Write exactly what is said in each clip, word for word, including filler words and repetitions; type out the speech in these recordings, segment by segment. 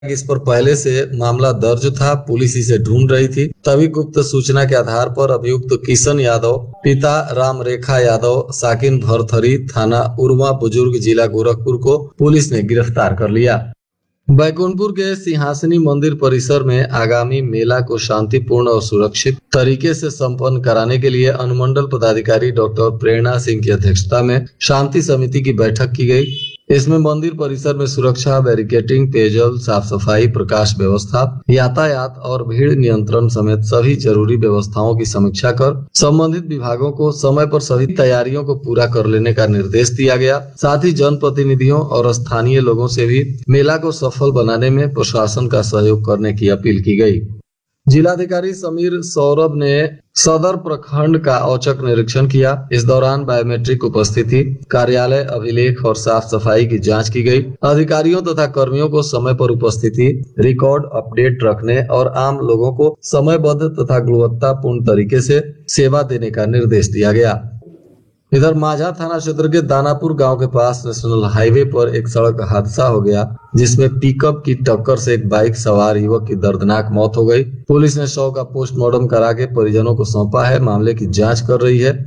इस पर पहले से मामला दर्ज था, पुलिस इसे ढूंढ रही थी। तभी गुप्त सूचना के आधार पर अभियुक्त किशन यादव पिता राम रेखा यादव साकिन भरथरी थाना उरमा बुजुर्ग जिला गोरखपुर को पुलिस ने गिरफ्तार कर लिया। बैकुंठपुर के सिंहासनी मंदिर परिसर में आगामी मेला को शांतिपूर्ण और सुरक्षित तरीके से संपन्न कराने के लिए अनुमंडल पदाधिकारी डॉक्टर प्रेरणा सिंह की अध्यक्षता में शांति समिति की बैठक की गई। इसमें मंदिर परिसर में सुरक्षा, बैरिकेडिंग, पेयजल, साफ सफाई, प्रकाश व्यवस्था, यातायात और भीड़ नियंत्रण समेत सभी जरूरी व्यवस्थाओं की समीक्षा कर संबंधित विभागों को समय पर सभी तैयारियों को पूरा कर लेने का निर्देश दिया गया। साथ ही जनप्रतिनिधियों और स्थानीय लोगों से भी मेला को सफल बनाने में प्रशासन का सहयोग करने की अपील की गई। जिलाधिकारी समीर सौरभ ने सदर प्रखंड का औचक निरीक्षण किया। इस दौरान बायोमेट्रिक उपस्थिति, कार्यालय अभिलेख और साफ सफाई की जांच की गई। अधिकारियों तथा कर्मियों को समय पर उपस्थिति, रिकॉर्ड अपडेट रखने और आम लोगों को समयबद्ध तथा गुणवत्तापूर्ण तरीके से सेवा देने का निर्देश दिया गया। इधर माझा थाना क्षेत्र के दानापुर गांव के पास नेशनल हाईवे पर एक सड़क हादसा हो गया, जिसमें पिकअप की टक्कर से एक बाइक सवार युवक की दर्दनाक मौत हो गई। पुलिस ने शव का पोस्टमार्टम करा के परिजनों को सौंपा है। मामले की जांच कर रही है।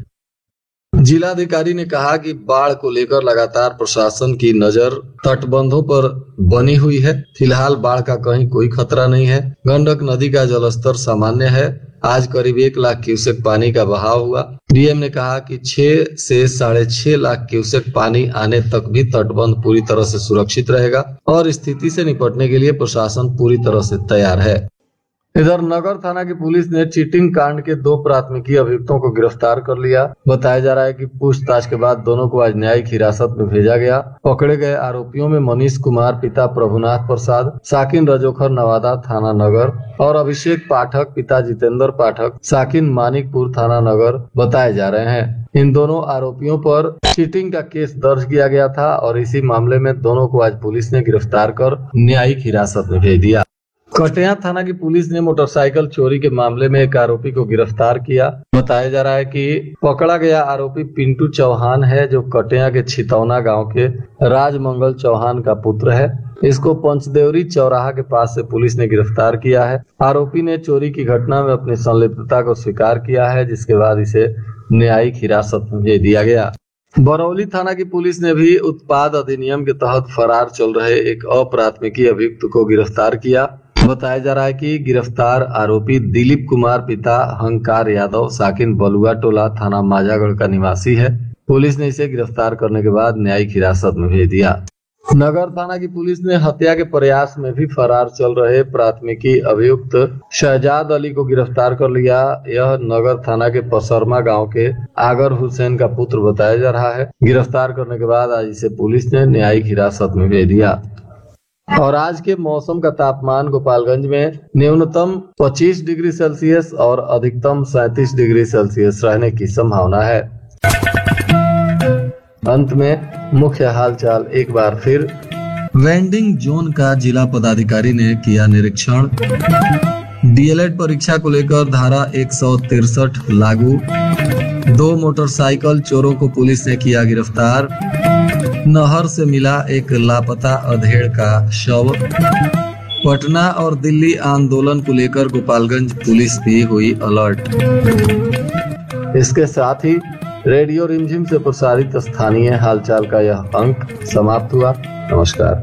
जिलाधिकारी ने कहा कि बाढ़ को लेकर लगातार प्रशासन की नजर तटबंधों पर बनी हुई है। फिलहाल बाढ़ का कहीं कोई खतरा नहीं है। गंडक नदी का जलस्तर सामान्य है। आज करीब एक लाख क्यूसेक पानी का बहाव हुआ। डीएम ने कहा कि छह से साढ़े छह लाख क्यूसेक पानी आने तक भी तटबंध पूरी तरह से सुरक्षित रहेगा और स्थिति से निपटने के लिए प्रशासन पूरी तरह से तैयार है। इधर नगर थाना की पुलिस ने चीटिंग कांड के दो प्राथमिकी अभियुक्तों को गिरफ्तार कर लिया। बताया जा रहा है कि पूछताछ के बाद दोनों को आज न्यायिक हिरासत में भेजा गया। पकड़े गए आरोपियों में मनीष कुमार पिता प्रभुनाथ प्रसाद साकिन रजोखर नवादा थाना नगर और अभिषेक पाठक पिता जितेंद्र पाठक साकिन मानिकपुर थाना नगर बताए जा रहे हैं। इन दोनों आरोपियों पर चीटिंग का केस दर्ज किया गया था और इसी मामले में दोनों को आज पुलिस ने गिरफ्तार कर न्यायिक हिरासत में भेज दिया। कटिया थाना की पुलिस ने मोटरसाइकिल चोरी के मामले में एक आरोपी को गिरफ्तार किया। बताया जा रहा है कि पकड़ा गया आरोपी पिंटू चौहान है, जो कटिया के छितौना गांव के राजमंगल चौहान का पुत्र है। इसको पंचदेवरी चौराहा के पास से पुलिस ने गिरफ्तार किया है। आरोपी ने चोरी की घटना में अपनी संलिप्तता को स्वीकार किया है, जिसके बाद इसे न्यायिक हिरासत में भेज दिया गया। बरौली थाना की पुलिस ने भी उत्पाद अधिनियम के तहत फरार चल रहे एक अप्राथमिकी अभियुक्त को गिरफ्तार किया। बताया जा रहा है कि गिरफ्तार आरोपी दिलीप कुमार पिता हंकार यादव साकिन बलुआ टोला थाना माझागढ़ का निवासी है। पुलिस ने इसे गिरफ्तार करने के बाद न्यायिक हिरासत में भेज दिया। नगर थाना की पुलिस ने हत्या के प्रयास में भी फरार चल रहे प्राथमिकी अभियुक्त शहजाद अली को गिरफ्तार कर लिया। यह नगर थाना के पसरमा गांव के आगर हुसैन का पुत्र बताया जा रहा है। गिरफ्तार करने के बाद आज इसे पुलिस ने न्यायिक हिरासत में भेज दिया। और आज के मौसम का तापमान गोपालगंज में न्यूनतम पच्चीस डिग्री सेल्सियस और अधिकतम सैंतीस डिग्री सेल्सियस रहने की संभावना है। अंत में मुख्य हालचाल एक बार फिर। वेंडिंग जोन का जिला पदाधिकारी ने किया निरीक्षण। डीएलएड परीक्षा को लेकर धारा एक सौ तिरसठ लागू। दो मोटरसाइकिल चोरों को पुलिस ने किया गिरफ्तार। नहर से मिला एक लापता अधेड़ का शव। पटना और दिल्ली आंदोलन को लेकर गोपालगंज पुलिस भी हुई अलर्ट। इसके साथ ही रेडियो रिमझिम से प्रसारित स्थानीय हालचाल का यह अंक समाप्त हुआ। नमस्कार।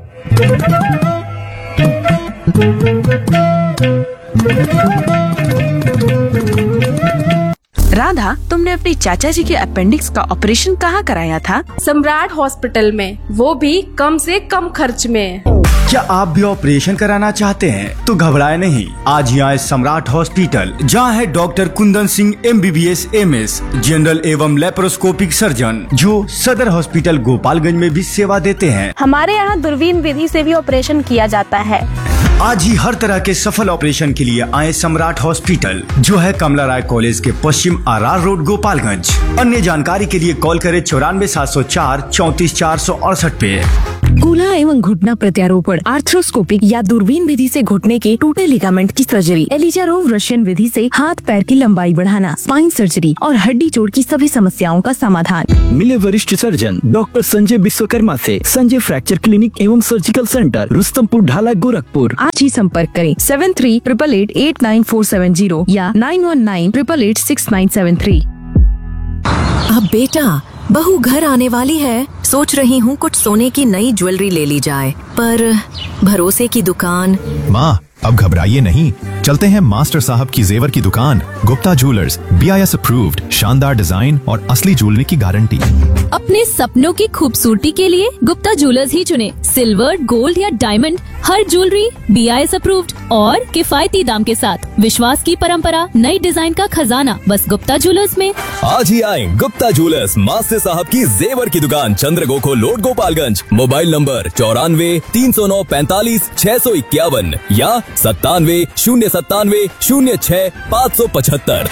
राधा, तुमने अपनी चाचा जी के अपेंडिक्स का ऑपरेशन कहाँ कराया था? सम्राट हॉस्पिटल में, वो भी कम से कम खर्च में। क्या आप भी ऑपरेशन कराना चाहते हैं तो घबराए नहीं, आज ही आए सम्राट हॉस्पिटल, जहां है doctor Kundan Singh MBBS MS general एवं लेप्रोस्कोपिक सर्जन, जो सदर हॉस्पिटल गोपालगंज में भी सेवा देते हैं। हमारे यहाँ दूरबीन विधि से भी ऑपरेशन किया जाता है। आज ही हर तरह के सफल ऑपरेशन के लिए आए सम्राट हॉस्पिटल, जो है कमला राय कॉलेज के पश्चिम आर रोड गोपालगंज। अन्य जानकारी के लिए कॉल करें चौरानवे सात सौ चार चौतीस चार सौ अड़सठ पे। कूल्हा एवं घुटना प्रत्यारोपण, आर्थ्रोस्कोपिक या दूरबीन विधि से घुटने के टूटे लिगामेंट की सर्जरी, एलिजारोव रशियन विधि से हाथ पैर की लंबाई बढ़ाना, स्पाइन सर्जरी और हड्डी जोड़ की सभी समस्याओं का समाधान। मिले वरिष्ठ सर्जन डॉक्टर संजय विश्वकर्मा से संजय फ्रैक्चर क्लिनिक एवं सर्जिकल सेंटर, रुस्तमपुर ढाला, गोरखपुर। आज ही संपर्क करें seven three triple eight eight nine four seven zero या nine one nine triple eight six nine seven three. अब बेटा बहू घर आने वाली है, सोच रही हूँ कुछ सोने की नई ज्वेलरी ले ली जाए, पर भरोसे की दुकान। माँ अब घबराइए नहीं, चलते हैं मास्टर साहब की जेवर की दुकान, Gupta jewellers, B I S approved, शानदार डिजाइन और असली ज्वेलरी की गारंटी। अपने सपनों की खूबसूरती के लिए गुप्ता ज्वेलर्स ही चुने। सिल्वर, गोल्ड या diamond, her jewellery B I S approved और किफायती दाम के साथ। विश्वास की परंपरा, नई डिजाइन का खजाना, बस गुप्ता ज्वेलर्स में। आज ही आए गुप्ता ज्वेलर्स, मास्टर साहब की जेवर की दुकान, चंद्रगोखो रोड, गोपालगंज। मोबाइल नंबर चौरानवे तीन सौ नौ पैंतालीस छह सौ इक्यावन या सत्तानवे शून्य सत्तानवे शून्य छह पाँच सौ पचहत्तर।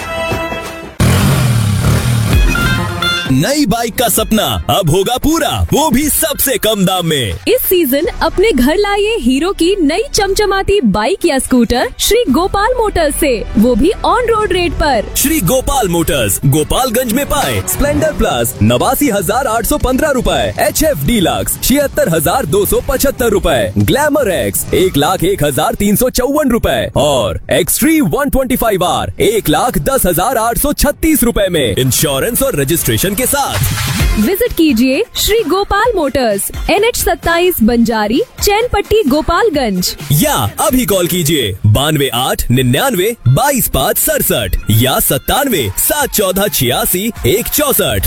नई बाइक का सपना अब होगा पूरा, वो भी सबसे कम दाम में। इस सीजन अपने घर लाइए हीरो की नई चमचमाती बाइक या स्कूटर श्री गोपाल मोटर्स से, वो भी ऑन रोड रेट पर। श्री गोपाल मोटर्स, गोपालगंज में पाए स्प्लेंडर प्लस नवासी हजार आठ सौ पंद्रह रूपए, एच एफ डीलक्स छिहत्तर हजार दो सौ पचहत्तर रूपए, ग्लैमर एक्स एक लाख एक हजार तीन सौ चौवन रूपए और extreme one twenty five are एक लाख दस हजार आठ सौ छत्तीस रूपए में इंश्योरेंस और रजिस्ट्रेशन के साथ। विजिट कीजिए Shri Gopal Motors, N H सत्ताईस बंजारी, चैनपट्टी, गोपालगंज। या अभी कॉल कीजिए बानवे आठ निन्यानवे बाईस पाँच सड़सठ या सत्तानवे सात चौदह छियासी एक चौसठ।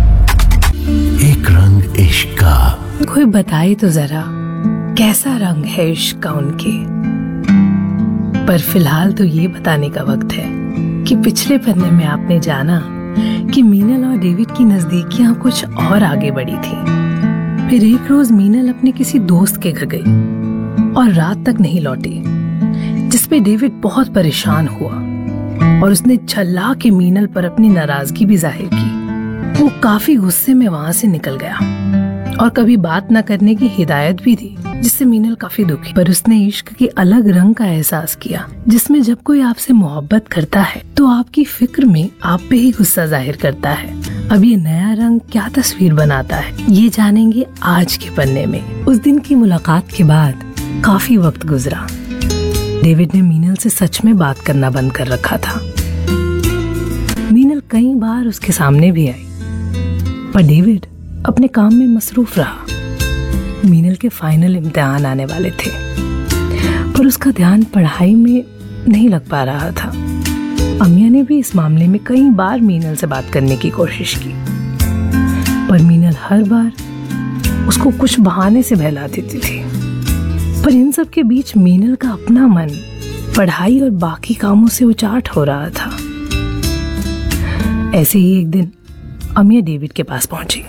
एक रंग इश्क का, कोई बताए तो जरा कैसा रंग है इश्क का उनके। पर फिलहाल तो ये बताने का वक्त है कि पिछले पन्ने में आपने जाना कि मीनल और डेविड की नजदीकियां कुछ और आगे बढ़ी थी। फिर एक रोज मीनल अपने किसी दोस्त के घर गई और रात तक नहीं लौटी, जिसपे डेविड बहुत परेशान हुआ और उसने छल्ला के मीनल पर अपनी नाराजगी भी जाहिर की। वो काफी गुस्से में वहां से निकल गया और कभी बात न करने की हिदायत भी दी, जिससे मीनल काफी दुखी। पर उसने इश्क के अलग रंग का एहसास किया, जिसमें जब कोई आपसे मोहब्बत करता है तो आपकी फिक्र में आप पे ही गुस्सा जाहिर करता है। अब ये नया रंग क्या तस्वीर बनाता है, ये जानेंगे आज के पन्ने में। उस दिन की मुलाकात के बाद काफी वक्त गुजरा। डेविड ने मीनल से सच में बात करना बंद कर रखा था। मीनल कई बार उसके सामने भी आई, पर डेविड अपने काम में मसरूफ रहा। मीनल के फाइनल इम्तिहान आने वाले थे, पर उसका ध्यान पढ़ाई में नहीं लग पा रहा था। अमिया ने भी इस मामले में कई बार मीनल से बात करने की कोशिश की, पर मीनल हर बार उसको कुछ बहाने से बहला देती थी। पर इन सब के बीच मीनल का अपना मन पढ़ाई और बाकी कामों से उचाट हो रहा था। ऐसे ही एक दिन अमिया डेविड के पास पहुंची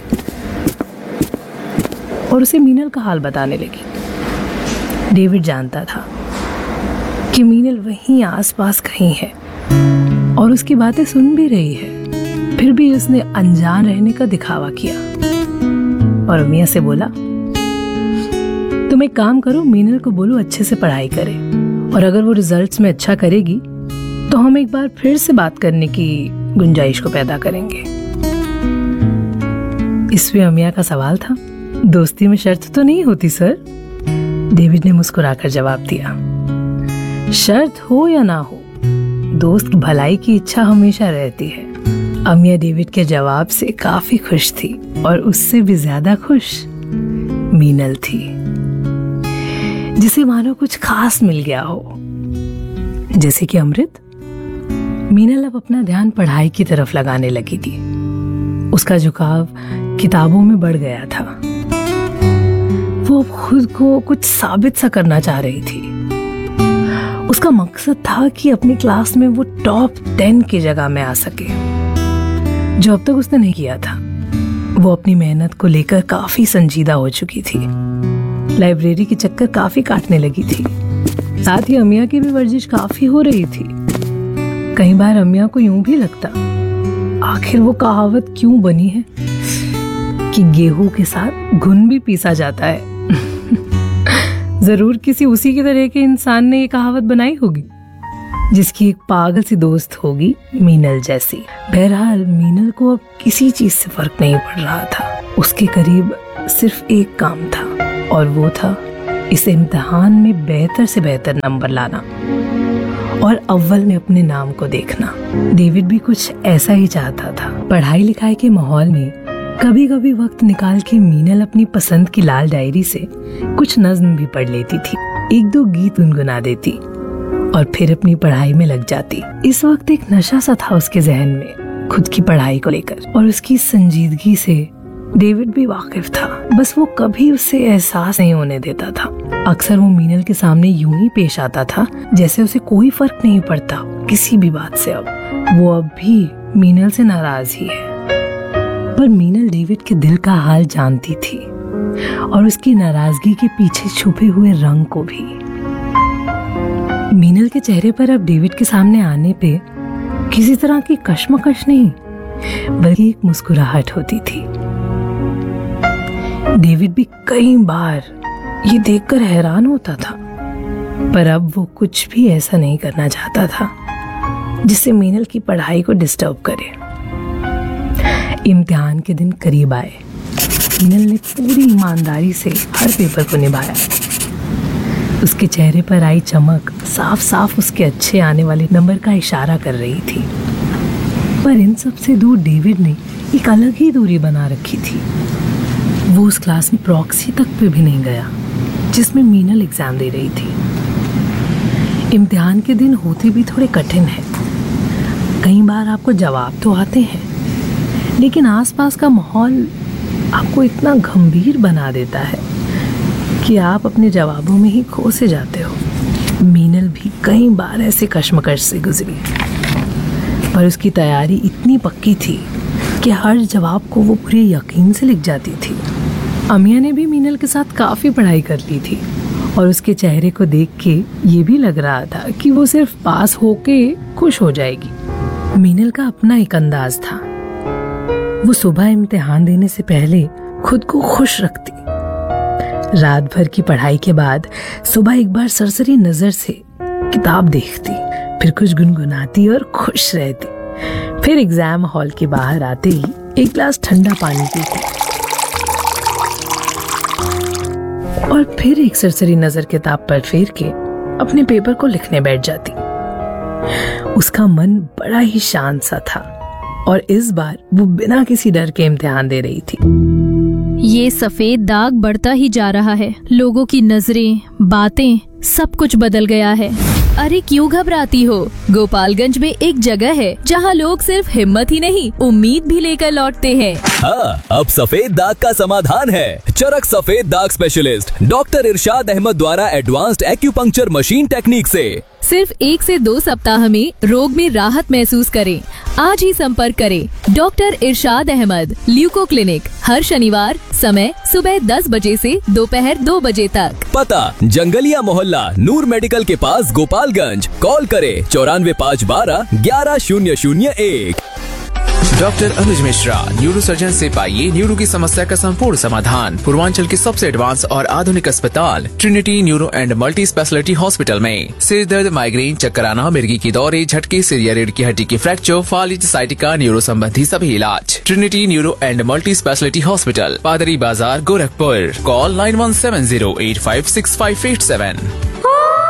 और उसे मीनल का हाल बताने लगी। डेविड जानता था कि मीनल वहीं आसपास कहीं है और उसकी बातें सुन भी रही है, फिर भी उसने अनजान रहने का दिखावा किया और अमिया से बोला, तुम एक काम करो, मीनल को बोलो अच्छे से पढ़ाई करे और अगर वो रिजल्ट्स में अच्छा करेगी तो हम एक बार फिर से बात करने की गुंजाइश को पैदा करेंगे। इसमें अमिया का सवाल था, दोस्ती में शर्त तो नहीं होती सर? डेविड ने मुस्कुराकर जवाब दिया, शर्त हो या ना हो, दोस्त की भलाई की इच्छा हमेशा रहती है। अमिया डेविड के जवाब से काफी खुश थी और उससे भी ज्यादा खुश मीनल थी, जिसे मानो कुछ खास मिल गया हो, जैसे कि अमृत। मीनल अब अपना ध्यान पढ़ाई की तरफ लगाने लगी थी। उसका झुकाव किताबों में बढ़ गया था। वो खुद को कुछ साबित सा करना चाह रही थी। उसका मकसद था कि अपनी क्लास में वो टॉप टेन की जगह में आ सके, जो अब तक उसने नहीं किया था। वो अपनी मेहनत को लेकर काफी संजीदा हो चुकी थी। लाइब्रेरी के चक्कर काफी काटने लगी थी। साथ ही अमिया की भी वर्जिश काफी हो रही थी। कई बार अमिया को यूं भी लगता, आखिर वो कहावत क्यों बनी है कि गेहूं के साथ घुन भी पीसा जाता है। जरूर किसी उसी की तरह के इंसान ने ये कहावत बनाई होगी, जिसकी एक पागल सी दोस्त होगी मीनल जैसी। बहरहाल मीनल को अब किसी चीज से फर्क नहीं पड़ रहा था। उसके करीब सिर्फ एक काम था और वो था इस इम्तिहान में बेहतर से बेहतर नंबर लाना और अव्वल में अपने नाम को देखना। डेविड भी कुछ ऐसा ही चाहता था। पढ़ाई लिखाई के माहौल में कभी कभी वक्त निकाल के मीनल अपनी पसंद की लाल डायरी से कुछ नज्म भी पढ़ लेती थी, एक दो गीत गुनगुना देती और फिर अपनी पढ़ाई में लग जाती। इस वक्त एक नशा सा था उसके जहन में खुद की पढ़ाई को लेकर और उसकी संजीदगी से डेविड भी वाकिफ था, बस वो कभी उससे एहसास नहीं होने देता था। अक्सर वो मीनल के सामने यूं ही पेश आता था जैसे उसे कोई फर्क नहीं पड़ता किसी भी बात से। अब वो अब भी मीनल से नाराज ही है, पर मीनल डेविड के दिल का हाल जानती थी और उसकी नाराजगी के पीछे छुपे हुए रंग को भी। मीनल के चेहरे पर अब डेविड के सामने आने पे किसी तरह की कश्मकश नहीं बल्कि एक मुस्कुराहट होती थी। डेविड भी कई बार ये देखकर हैरान होता था, पर अब वो कुछ भी ऐसा नहीं करना चाहता था जिससे मीनल की पढ़ाई को डिस्टर्ब करे। इम्तिहान के दिन करीब आए। मीनल ने पूरी ईमानदारी से हर पेपर को निभाया। उसके चेहरे पर आई चमक साफ साफ उसके अच्छे आने वाले नंबर का इशारा कर रही थी, पर इन सब से दूर डेविड ने एक अलग ही दूरी बना रखी थी। वो उस क्लास में प्रॉक्सी तक पे भी नहीं गया जिसमें मीनल एग्जाम दे रही थी। इम्तिहान के दिन होते भी थोड़े कठिन हैं। कई बार आपको जवाब तो आते हैं, लेकिन आसपास का माहौल आपको इतना गंभीर बना देता है कि आप अपने जवाबों में ही खो से जाते हो। मीनल भी कई बार ऐसे कश्मकश से गुजरी, पर उसकी तैयारी इतनी पक्की थी कि हर जवाब को वो पूरे यकीन से लिख जाती थी। अमिया ने भी मीनल के साथ काफ़ी पढ़ाई कर ली थी और उसके चेहरे को देख के ये भी लग रहा था कि वो सिर्फ पास होके खुश हो जाएगी। मीनल का अपना एक अंदाज था। वो सुबह इम्तिहान देने से पहले खुद को खुश रखती। रात भर की पढ़ाई के बाद सुबह एक बार सरसरी नजर से किताब देखती, फिर कुछ गुनगुनाती और खुश रहती। फिर एग्जाम हॉल के बाहर आते ही एक गिलास ठंडा पानी पीती और फिर एक सरसरी नजर किताब पर फेर के अपने पेपर को लिखने बैठ जाती। उसका मन बड़ा ही शांत सा था और इस बार वो बिना किसी डर के इम्तिहान दे रही थी। ये सफेद दाग बढ़ता ही जा रहा है। लोगों की नजरें, बातें, सब कुछ बदल गया है। अरे क्यों घबराती हो? गोपालगंज में एक जगह है जहाँ लोग सिर्फ हिम्मत ही नहीं उम्मीद भी लेकर लौटते हैं। हाँ, अब सफेद दाग का समाधान है। चरक सफेद दाग स्पेशलिस्ट डॉक्टर इरशाद अहमद द्वारा एडवांस्ड एक्यूपंक्चर मशीन टेक्निक से सिर्फ एक से दो सप्ताह में रोग में राहत महसूस करें। आज ही संपर्क करें डॉक्टर इरशाद अहमद, ल्यूको क्लिनिक, हर शनिवार, समय सुबह दस बजे से दोपहर दो बजे तक। पता जंगलिया मोहल्ला, नूर मेडिकल के पास, गोपालगंज। कॉल करें चौरानवे पाँच बारह ग्यारह शून्य शून्य एक। डॉक्टर अनुज मिश्रा, न्यूरो सर्जन से पाइए न्यूरो की समस्या का संपूर्ण समाधान। पूर्वांचल के सबसे एडवांस और आधुनिक अस्पताल Trinity neuro and multi speciality hospital में सिर दर्द, माइग्रेन, चक्कर आना, मिर्गी की दौरे, झटके, सिर या रीढ़ की हड्डी की फ्रैक्चर, फालिज, साइटिका, न्यूरो संबंधी सभी इलाज। Trinity neuro and multi speciality hospital, पादरी बाजार, Gorakhpur. Call nine one seven zero eight five six five eight seven.